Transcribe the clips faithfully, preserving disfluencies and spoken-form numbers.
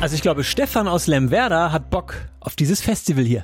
Also ich glaube, Stefan aus Lemwerder hat Bock auf dieses Festival hier.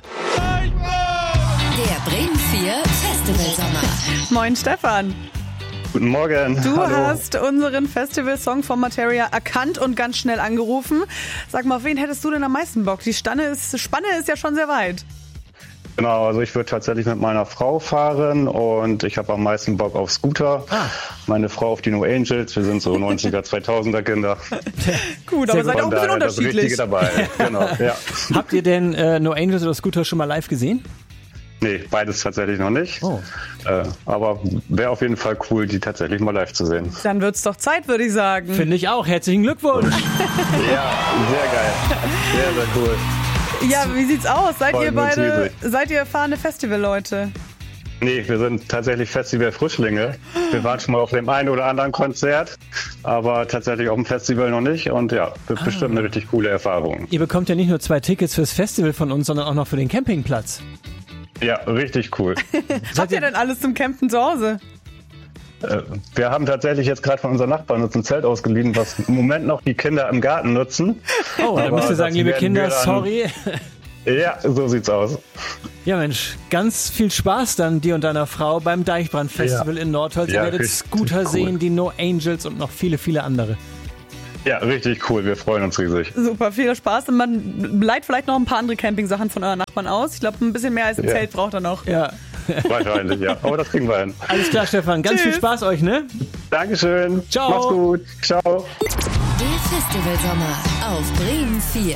Der Bremen vier Festivalsommer. Moin Stefan. Guten Morgen. Du Hallo. hast unseren Festival-Song von Materia erkannt und ganz schnell angerufen. Sag mal, auf wen hättest du denn am meisten Bock? Die Spanne ist, Spanne ist ja schon sehr weit. Genau, also ich würde tatsächlich mit meiner Frau fahren und ich habe am meisten Bock auf Scooter. Ah. Meine Frau auf die No Angels. Wir sind so neunziger, zweitausender Kinder. Gut, aber seid auch ein bisschen unterschiedlich. Das Richtige dabei. Genau, ja. Habt ihr denn äh, No Angels oder Scooter schon mal live gesehen? Nee, beides tatsächlich noch nicht. Oh. Äh, aber wäre auf jeden Fall cool, die tatsächlich mal live zu sehen. Dann wird's doch Zeit, würde ich sagen. Finde ich auch. Herzlichen Glückwunsch. Ja, sehr geil. Sehr, sehr cool. Ja, wie sieht's aus? Seid Freuen ihr wir uns beide, riesig. seid ihr erfahrene Festivalleute? Nee, wir sind tatsächlich Festival-Frischlinge. Wir waren schon mal auf dem einen oder anderen Konzert, aber tatsächlich auf dem Festival noch nicht. Und ja, wird ah. bestimmt eine richtig coole Erfahrung. Ihr bekommt ja nicht nur zwei Tickets fürs Festival von uns, sondern auch noch für den Campingplatz. Ja, richtig cool. Habt ihr denn alles zum Campen zu Hause? Äh, wir haben tatsächlich jetzt gerade von unseren Nachbarn uns ein Zelt ausgeliehen, was im Moment noch die Kinder im Garten nutzen. Oh, da müsst ihr sagen, liebe Kinder, sorry. Ja, so sieht's aus. Ja Mensch, ganz viel Spaß dann dir und deiner Frau beim Deichbrand-Festival ja. in Nordholz. Ihr ja, werdet Scooter cool. sehen, die No Angels und noch viele, viele andere. Ja, richtig cool. Wir freuen uns riesig. Super, viel Spaß. Und man leiht vielleicht noch ein paar andere Campingsachen von euren Nachbarn aus. Ich glaube, ein bisschen mehr als ein ja. Zelt braucht er noch. Ja. Wahrscheinlich, ja. Aber das kriegen wir hin. Alles klar, Stefan. Ganz Tschüss. Viel Spaß euch, ne? Dankeschön. Ciao. Macht's gut. Ciao. Der Festivalsommer auf Bremen vier.